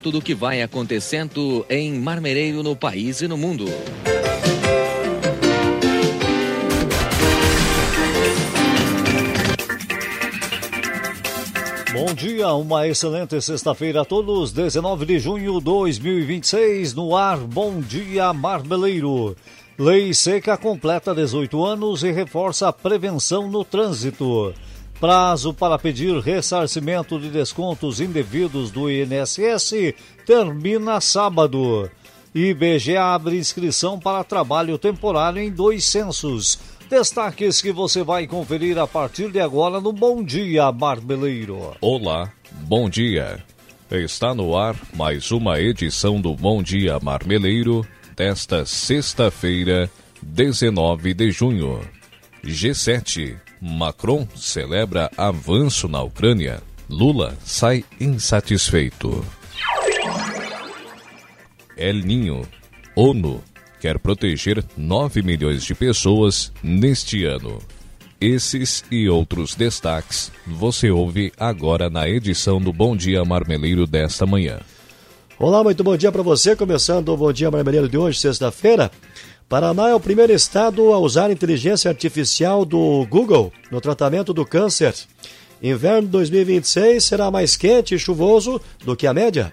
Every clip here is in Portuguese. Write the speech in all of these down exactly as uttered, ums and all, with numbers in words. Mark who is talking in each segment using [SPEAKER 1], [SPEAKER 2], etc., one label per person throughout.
[SPEAKER 1] tudo o que vai acontecendo em Marmeleiro, no país e no mundo.
[SPEAKER 2] Bom dia, uma excelente sexta-feira a todos, dezenove de junho de dois mil e vinte e seis, no ar, Bom Dia Marmeleiro. Lei seca completa dezoito anos e reforça a prevenção no trânsito. Prazo para pedir ressarcimento de descontos indevidos do I N S S termina sábado. I B G E abre inscrição para trabalho temporário em dois censos. Destaques que você vai conferir a partir de agora no Bom Dia Marmeleiro.
[SPEAKER 3] Olá, bom dia. Está no ar mais uma edição do Bom Dia Marmeleiro desta sexta-feira, dezenove de junho. G sete. Macron celebra avanço na Ucrânia. Lula sai insatisfeito. El Niño. ONU quer proteger nove milhões de pessoas neste ano. Esses e outros destaques você ouve agora na edição do Bom Dia Marmeleiro desta manhã.
[SPEAKER 4] Olá, muito bom dia para você, começando o Bom Dia Marmeleiro de hoje, sexta-feira. Paraná é o primeiro estado a usar inteligência artificial do Google no tratamento do câncer. Inverno dois mil e vinte e seis será mais quente e chuvoso do que a média.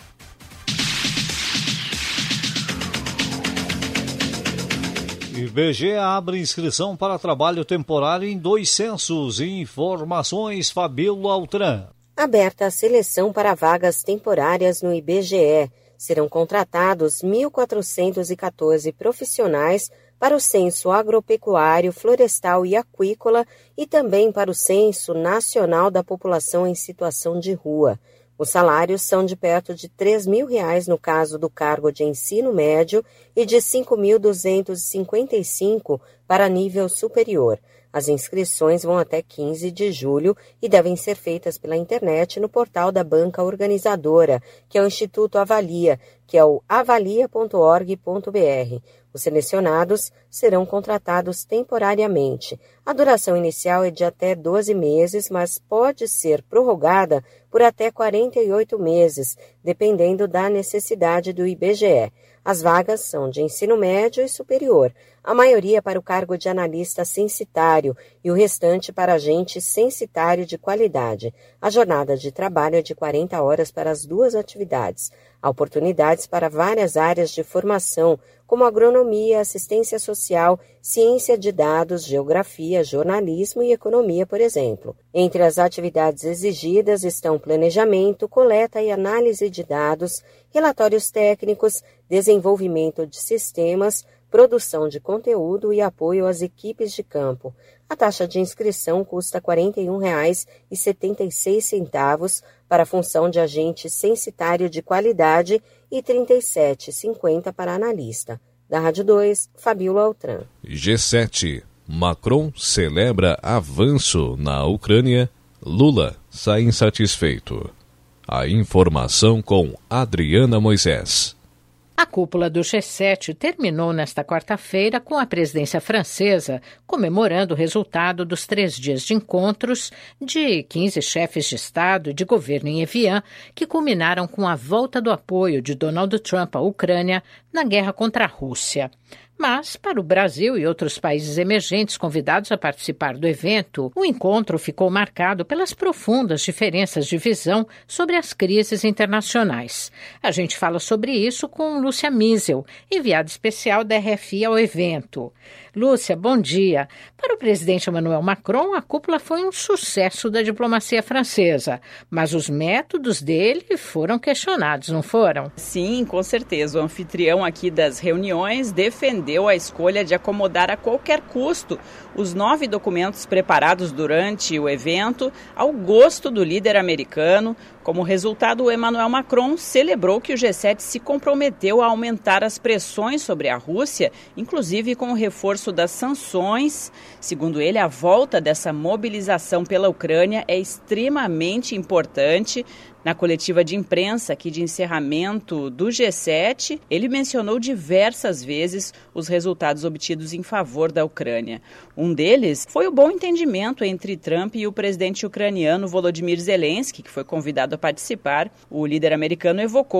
[SPEAKER 2] I B G E abre inscrição para trabalho temporário em dois censos. Informações, Fabíola Altran.
[SPEAKER 5] Aberta a seleção para vagas temporárias no I B G E. Serão contratados mil quatrocentos e quatorze profissionais para o Censo Agropecuário, Florestal e Aquícola e também para o Censo Nacional da População em Situação de Rua. Os salários são de perto de três mil reais no caso do cargo de ensino médio e de cinco mil duzentos e cinquenta e cinco para nível superior. As inscrições vão até quinze de julho e devem ser feitas pela internet no portal da banca organizadora, que é o Instituto Avalia, que é o avalia ponto org ponto br. Os selecionados serão contratados temporariamente. A duração inicial é de até doze meses, mas pode ser prorrogada por até quarenta e oito meses, dependendo da necessidade do I B G E. As vagas são de ensino médio e superior, a maioria para o cargo de analista censitário e o restante para agente censitário de qualidade. A jornada de trabalho é de quarenta horas para as duas atividades. Há oportunidades para várias áreas de formação, como agronomia, assistência social, ciência de dados, geografia, jornalismo e economia, por exemplo. Entre as atividades exigidas estão planejamento, coleta e análise de dados, relatórios técnicos, desenvolvimento de sistemas, produção de conteúdo e apoio às equipes de campo. A taxa de inscrição custa quarenta e um reais e setenta e seis centavos para a função de agente censitário de qualidade e trinta e sete reais e cinquenta centavos para analista. Da Rádio dois, Fabíola Altran.
[SPEAKER 3] G sete. Macron celebra avanço na Ucrânia. Lula sai insatisfeito. A informação com Adriana Moisés.
[SPEAKER 6] A cúpula do G sete terminou nesta quarta-feira com a presidência francesa comemorando o resultado dos três dias de encontros de quinze chefes de Estado e de governo em Evian, que culminaram com a volta do apoio de Donald Trump à Ucrânia na guerra contra a Rússia. Mas, para o Brasil e outros países emergentes convidados a participar do evento, o encontro ficou marcado pelas profundas diferenças de visão sobre as crises internacionais. A gente fala sobre isso com Lúcia Miesel, enviada especial da R F I ao evento. Lúcia, bom dia. Para o presidente Emmanuel Macron, a cúpula foi um sucesso da diplomacia francesa, mas os métodos dele foram questionados, não foram?
[SPEAKER 7] Sim, com certeza. O anfitrião aqui das reuniões defendeu a escolha de acomodar a qualquer custo os nove documentos preparados durante o evento ao gosto do líder americano. Como resultado, o Emmanuel Macron celebrou que o G sete se comprometeu a aumentar as pressões sobre a Rússia, inclusive com o reforço das sanções. Segundo ele, a volta dessa mobilização pela Ucrânia é extremamente importante. Na coletiva de imprensa aqui de encerramento do G sete, ele mencionou diversas vezes os resultados obtidos em favor da Ucrânia. Um deles foi o bom entendimento entre Trump e o presidente ucraniano Volodymyr Zelensky, que foi convidado a participar. O líder americano evocou